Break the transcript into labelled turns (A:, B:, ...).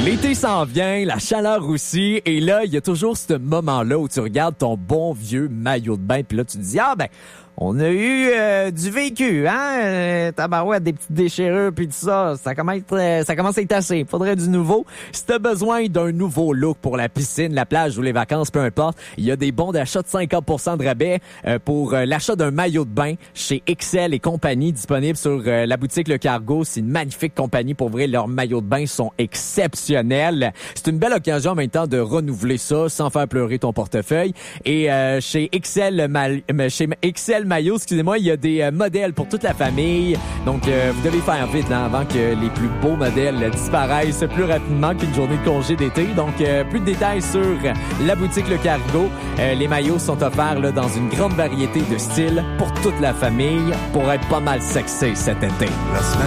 A: L'été s'en vient, la chaleur aussi, et là, il y a toujours ce moment-là où tu regardes ton bon vieux maillot de bain, puis là, tu te dis, on a eu du vécu, hein? Tabarouette, des petites déchirures, puis tout ça. Ça commence à être assez. Faudrait du nouveau. Si t'as besoin d'un nouveau look pour la piscine, la plage ou les vacances, peu importe, il y a des bons d'achat de 50% de rabais pour l'achat d'un maillot de bain chez Excel et compagnie, disponible sur la boutique Le Cargo. C'est une magnifique compagnie. Pour vrai, leurs maillots de bain sont exceptionnels. C'est une belle occasion en même temps de renouveler ça sans faire pleurer ton portefeuille. Et chez Excel Maillot, excusez-moi, il y a des modèles pour toute la famille. Donc, vous devez faire vite là, avant que les plus beaux modèles disparaissent plus rapidement qu'une journée de congé d'été. Donc, plus de détails sur la boutique Le Cargo. Les maillots sont offerts là, dans une grande variété de styles pour toute la famille pour être pas mal sexy cet été.